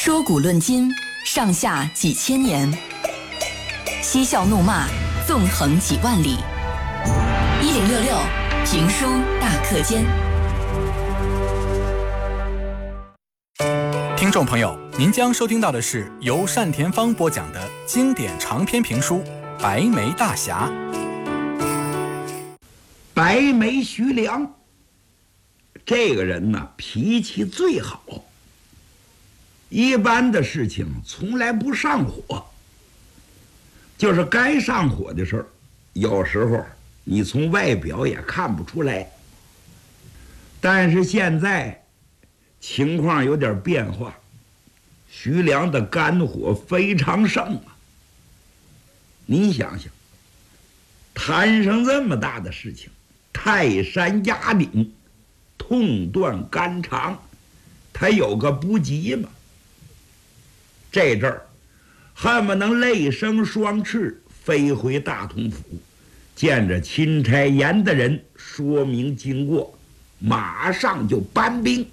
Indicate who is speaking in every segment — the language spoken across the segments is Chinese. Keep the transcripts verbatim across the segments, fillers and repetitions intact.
Speaker 1: 说古论今，上下几千年；嬉笑怒骂，纵横几万里。一零六六评书大课间。
Speaker 2: 听众朋友，您将收听到的是由单田芳播讲的经典长篇评书《白眉大侠》。
Speaker 3: 白眉徐良这个人呢，脾气最好，一般的事情从来不上火，就是该上火的事儿，有时候你从外表也看不出来。但是现在情况有点变化，徐良的肝火非常盛啊。你想想，摊上这么大的事情，泰山压顶，痛断肝肠，他有个不急吗？这阵儿恨不能泪生双翅，飞回大同府，见着钦差严的人说明经过，马上就搬兵，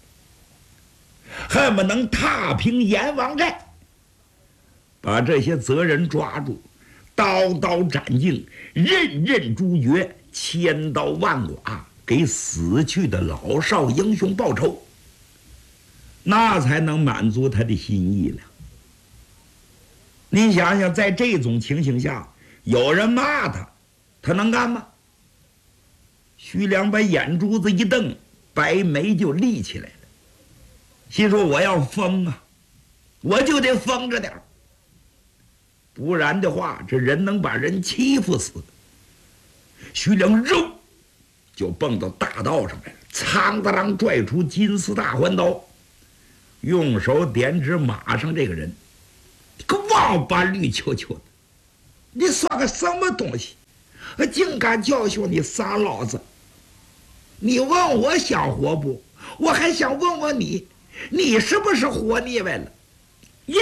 Speaker 3: 恨不能踏平阎王寨，把这些责人抓住，刀刀斩尽，刃刃诛绝，千刀万剐，给死去的老少英雄报仇，那才能满足他的心意了。你想想，在这种情形下，有人骂他，他能干吗？徐良把眼珠子一瞪，白眉就立起来了，心说我要疯啊，我就得疯着点儿，不然的话这人能把人欺负死。徐良肉就蹦到大道上来了，苍当啷拽出金丝大环刀，用手点指马上这个人，个王八绿球球的，你算个什么东西，竟敢教训你仨老子？你问我想活不？我还想问问你，你是不是活腻歪了？耶！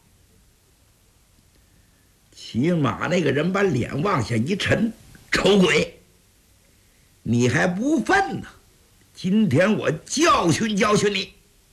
Speaker 3: 骑马那个人把脸往下一沉，丑鬼，你还不忿呢？今天我教训教训你。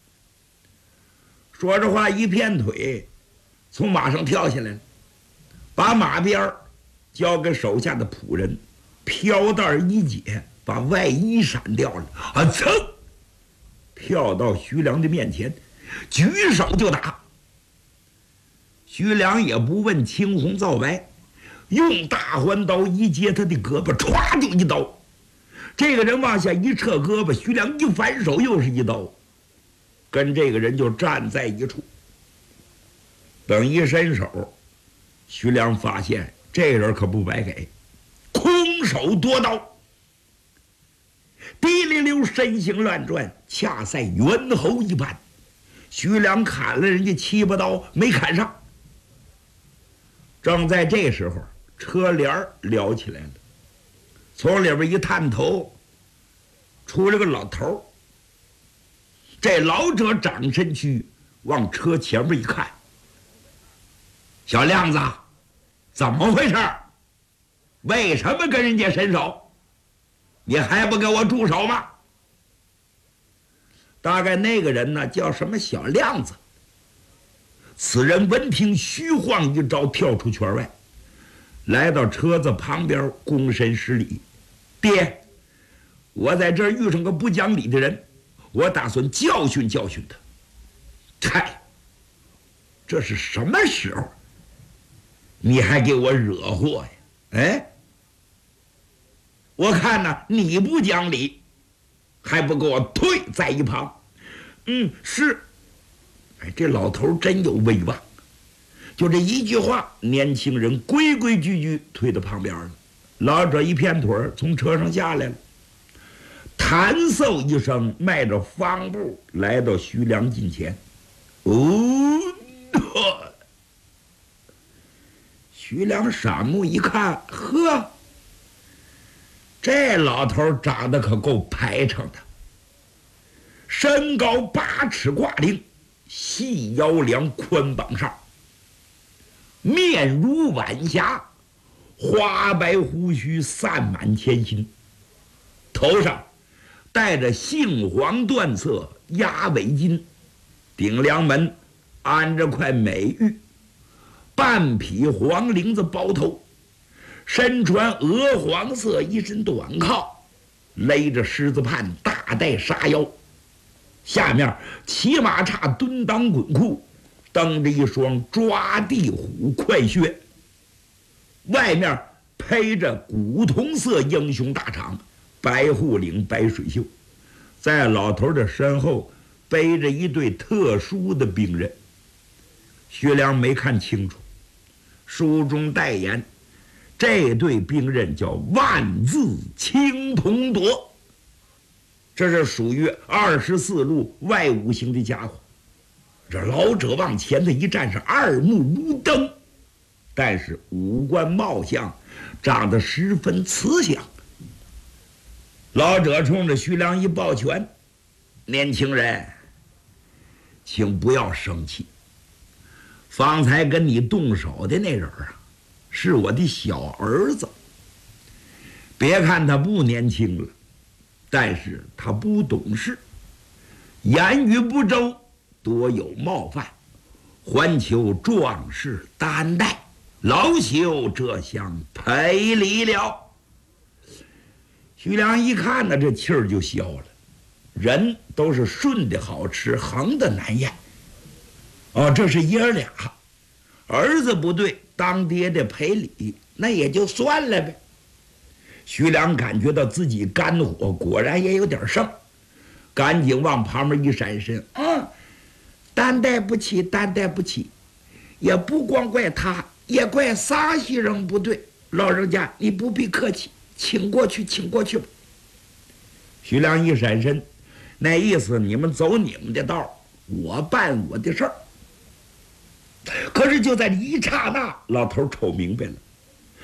Speaker 3: 说着话，一片腿从马上跳下来了，把马鞭交给手下的仆人，飘带一解，把外衣闪掉了，啊，噌，跳到徐良的面前，举手就打。徐良也不问青红皂白，用大环刀一接他的胳膊，歘就一刀。这个人往下一撤胳膊，徐良一反手又是一刀，跟这个人就站在一处。等一伸手，徐良发现这人可不白给，空手夺刀，滴溜溜身形乱转，恰赛猿猴一般。徐良砍了人家七八刀，没砍上。正在这时候，车帘撩起来了，从里边一探头，出了个老头。这老者长身躯，往车前面一看，小亮子，怎么回事？为什么跟人家伸手？你还不给我住手吗？大概那个人呢，叫什么小亮子。此人闻听，虚晃一招，跳出圈外，来到车子旁边，躬身施礼：爹，我在这儿遇上个不讲理的人，我打算教训教训他。嗨，这是什么时候？你还给我惹祸呀？哎，我看呢，你不讲理，还不给我退在一旁。嗯，是。哎，这老头真有威望，就这一句话，年轻人规规矩矩退到旁边了。老者一片腿从车上下来了，弹嗖一声，迈着方步来到徐良近前。哦，徐良闪目一看，呵，这老头长得可够排场的，身高八尺挂零，细腰梁宽膀上，面如晚霞，花白胡须散满前心，头上戴着杏黄缎色鸭尾巾，顶梁门安着块美玉，半匹黄绫子包头，身穿鹅黄色一身短靠，勒着狮子盘，大带沙腰，下面骑马叉蹲裆滚裤，蹬着一双抓地虎快靴，外面披着古铜色英雄大氅，白护领白水袖，在老头的身后背着一队特殊的兵刃。薛良没看清楚，书中代言这队兵刃叫万字青铜铎，这是属于二十四路外五行的家伙。这老者往前的一站是二目如灯，但是五官貌相长得十分慈祥。老者冲着徐良一抱拳：“年轻人，请不要生气。方才跟你动手的那人啊，是我的小儿子。别看他不年轻了，但是他不懂事，言语不周，多有冒犯，还求壮士担待，老朽这厢赔礼了。”徐良一看呢，这气儿就消了。人都是顺的好吃，横的难咽。哦，这是爷儿俩，儿子不对，当爹的赔礼，那也就算了呗。徐良感觉到自己肝火果然也有点盛，赶紧往旁边一闪身，嗯，担待不起，担待不起，也不光怪他，也怪撒西人不对。老人家，你不必客气，请过去，请过去吧。徐良一闪身，那意思你们走你们的道，我办我的事儿。可是就在一刹那，老头瞅明白了，